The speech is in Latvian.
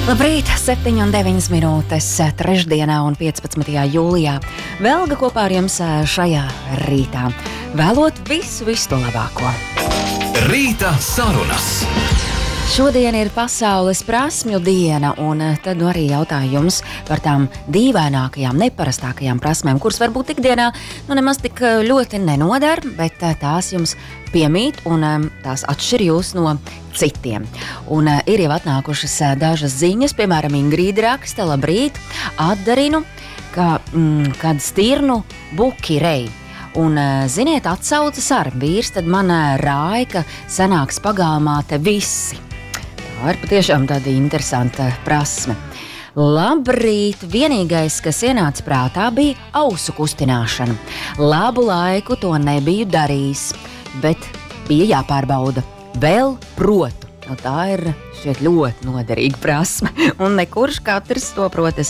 Labrīt, 7:09 minūtes, trešdienā un 15. jūlijā. Velga kopā ar jums šajā rītā. Vēlot visu to labāko. Rīta sarunas. Šodien ir Pasaules prasmju diena, un tad arī jautājums par tām dīvainākajām, neparastākajām prasmēm, kuras varbūt ikdienā nemaz tik ļoti nenodara, bet tās jums piemīt un tās atšķir jūs no citiem. Un ir jau atnākušas dažas ziņas, piemēram, Ingrīda raksta, labrīt, atdarinu, kad stirnu buki rei. Un, ziniet, atsaucas ar vīrs, tad man rāja, ka sanāks pagalmā te visi. Tā ir patiešām tāda interesanta prasme. Labrīt! Vienīgais, kas ienāca prātā, bija ausu kustināšana. Labu laiku to nebiju darījis, bet bija jāpārbauda. Vēl protu. Tā ir šķiet ļoti noderīga prasme, un nekurš katrs to protas